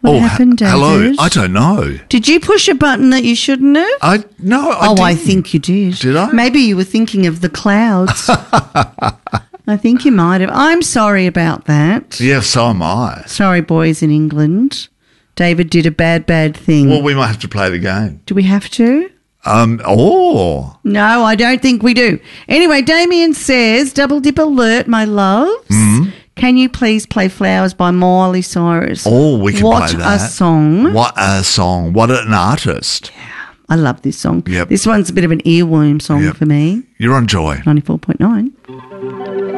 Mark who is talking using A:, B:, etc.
A: What happened, David?
B: Hello. I don't know.
A: Did you push a button that you shouldn't have?
B: I
A: I think you did.
B: Did I?
A: Maybe you were thinking of the clouds. I think you might have. I'm sorry about that.
B: Yeah, so am I.
A: Sorry, boys in England. David did a bad thing.
B: Well, we might have to play the game.
A: Do we have to?
B: Oh.
A: No, I don't think we do. Anyway, Damien says, Double Dip Alert, my loves.
B: Mm-hmm.
A: Can you please play Flowers by Miley Cyrus?
B: Oh, we can play that.
A: What a song.
B: What a song. What an artist.
A: I love this song.
B: Yep.
A: This one's a bit of an earworm song for me.
B: You're on Joy.
A: 94.9.